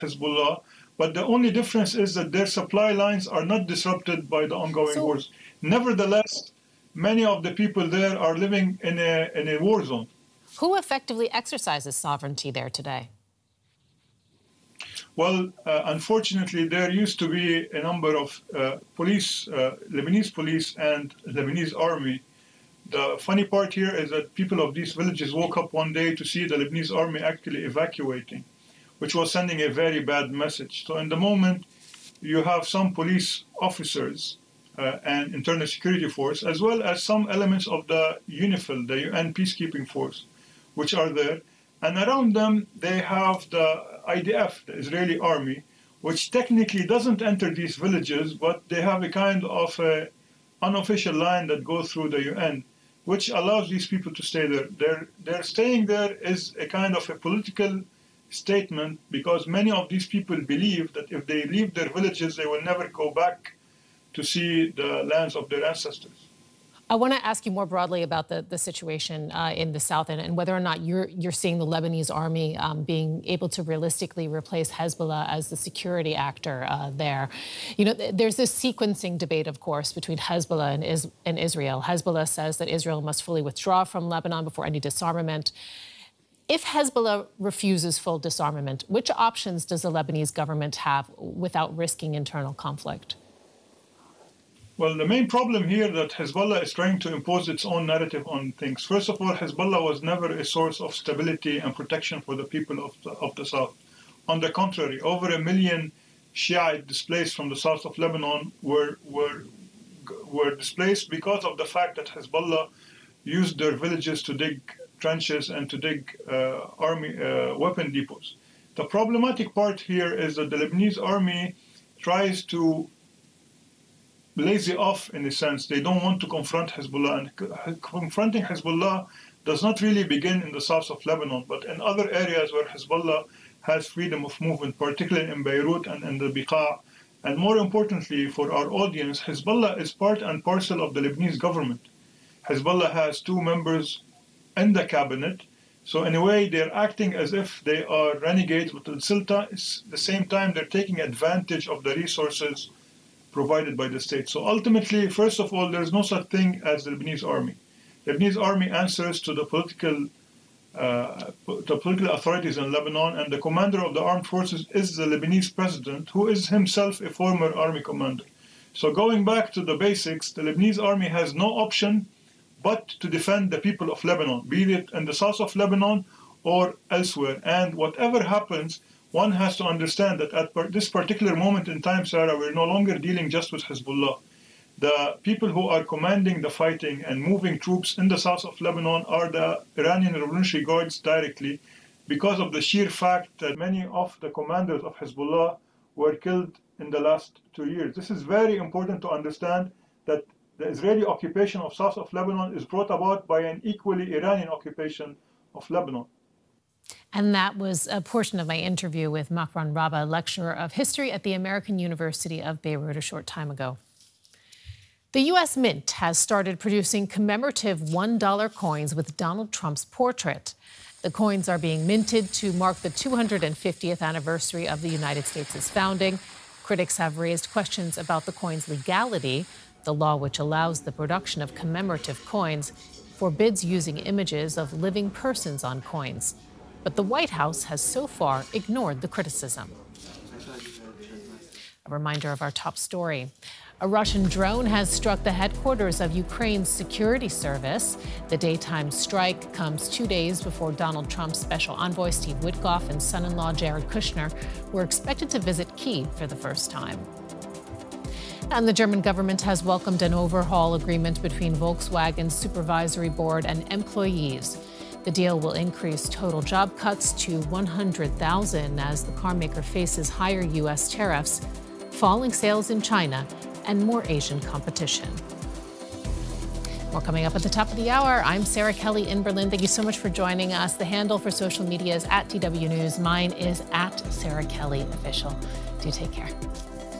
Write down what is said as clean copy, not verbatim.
Hezbollah, but the only difference is that their supply lines are not disrupted by the ongoing wars. Nevertheless, many of the people there are living in a war zone. Who effectively exercises sovereignty there today? Well, unfortunately, there used to be a number of Lebanese police and Lebanese army. The funny part here is that people of these villages woke up one day to see the Lebanese army actually evacuating, which was sending a very bad message. So in the moment, you have some police officers and internal security force, as well as some elements of the UNIFIL, the UN peacekeeping force, which are there. And around them, they have the IDF, the Israeli army, which technically doesn't enter these villages, but they have a kind of unofficial line that goes through the UN, which allows these people to stay there. Their staying there is a kind of a political statement, because many of these people believe that if they leave their villages, they will never go back to see the lands of their ancestors. I want to ask you more broadly about the situation in the south and whether or not you're seeing the Lebanese army being able to realistically replace Hezbollah as the security actor there. You know, there's this sequencing debate, of course, between Hezbollah and Israel. Hezbollah says that Israel must fully withdraw from Lebanon before any disarmament. If Hezbollah refuses full disarmament, which options does the Lebanese government have without risking internal conflict? Well, the main problem here that Hezbollah is trying to impose its own narrative on things. First of all, Hezbollah was never a source of stability and protection for the people of the south. On the contrary, over 1 million Shiite displaced from the south of Lebanon were displaced because of the fact that Hezbollah used their villages to dig trenches and to dig army weapon depots. The problematic part here is that the Lebanese army tries to lazy off in a sense. They don't want to confront Hezbollah, and confronting Hezbollah does not really begin in the south of Lebanon, but in other areas where Hezbollah has freedom of movement, particularly in Beirut and in the Beqa. And more importantly for our audience, Hezbollah is part and parcel of the Lebanese government. Hezbollah has 2 members in the cabinet, so in a way they're acting as if they are renegades, but at the same time they're taking advantage of the resources provided by the state. So ultimately, first of all, there's no such thing as the Lebanese army. The Lebanese army answers to the political authorities in Lebanon, and the commander of the armed forces is the Lebanese president, who is himself a former army commander. So going back to the basics, the Lebanese army has no option but to defend the people of Lebanon, be it in the south of Lebanon or elsewhere. And whatever happens, one has to understand that at this particular moment in time, Sarah, we're no longer dealing just with Hezbollah. The people who are commanding the fighting and moving troops in the south of Lebanon are the Iranian Revolutionary Guards directly, because of the sheer fact that many of the commanders of Hezbollah were killed in the last 2 years. This is very important to understand, that the Israeli occupation of south of Lebanon is brought about by an equally Iranian occupation of Lebanon. And that was a portion of my interview with Makran Rabah, lecturer of history at the American University of Beirut, a short time ago. The U.S. Mint has started producing commemorative $1 coins with Donald Trump's portrait. The coins are being minted to mark the 250th anniversary of the United States' founding. Critics have raised questions about the coin's legality. The law, which allows the production of commemorative coins, forbids using images of living persons on coins. But the White House has so far ignored the criticism. A reminder of our top story. A Russian drone has struck the headquarters of Ukraine's security service. The daytime strike comes 2 days before Donald Trump's special envoy, Steve Witkoff, and son-in-law, Jared Kushner, were expected to visit Kyiv for the first time. And the German government has welcomed an overhaul agreement between Volkswagen's supervisory board and employees. The deal will increase total job cuts to 100,000 as the carmaker faces higher U.S. tariffs, falling sales in China, and more Asian competition. More coming up at the top of the hour. I'm Sarah Kelly in Berlin. Thank you so much for joining us. The handle for social media is @DW News. Mine is @SarahKellyOfficial. Do take care.